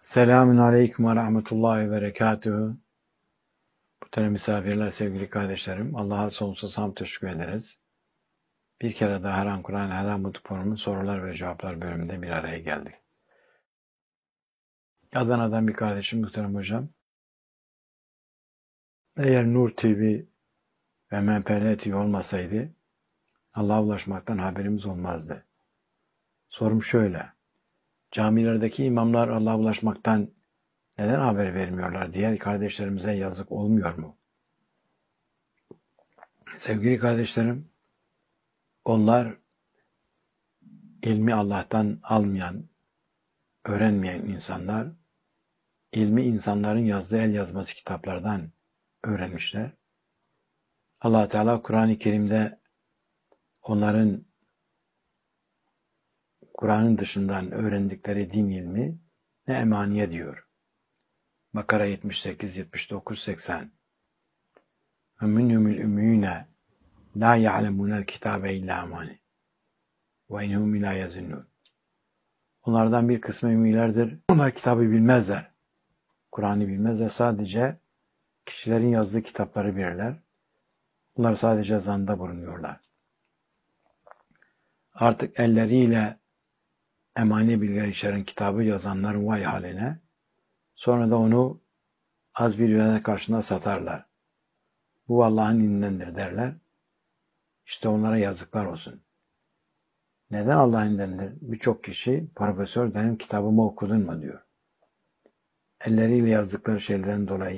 Selamun Aleyküm ve Rahmetullahi ve Berekatuhu. Muhterem misafirler, sevgili kardeşlerim, Allah'a sonsuz hamd teşekkür ederiz. Bir kere daha Her An Kur'an, Her An Mutlu Forum'un sorular ve cevaplar bölümünde bir araya geldik. Adana'dan bir kardeşim, muhterem hocam. Eğer Nur TV ve MPL TV olmasaydı, Allah'a ulaşmaktan haberimiz olmazdı. Sorum şöyle: camilerdeki imamlar Allah'a ulaşmaktan neden haber vermiyorlar? Diğer kardeşlerimize yazık olmuyor mu? Sevgili kardeşlerim, onlar ilmi Allah'tan almayan, öğrenmeyen insanlar, ilmi insanların yazdığı el yazması kitaplardan öğrenmişler. Allah Teala Kur'an-ı Kerim'de onların Kur'an'ın dışından öğrendikleri din ilmi ne emaniye diyor. Bakara 78, 79, 80. Ve minhumul ümmiyune la ya'lemunel kitabe illa amani ve inhum ila yazinnun. Onlardan bir kısmı ümmilerdir. Onlar kitabı bilmezler. Kur'an'ı bilmezler. Sadece kişilerin yazdığı kitapları bilirler. Bunlar sadece zanda bulunuyorlar. Artık elleriyle emani bilgiler içeren kitabı yazanların vay haline. Sonra da onu az bir ücrete karşılığında satarlar. Bu Allah'ın indindendir derler. İşte onlara yazıklar olsun. Neden Allah'ın indindendir? Birçok kişi profesör benim kitabımı okudun mu diyor. Elleriyle yazdıkları şeylerden dolayı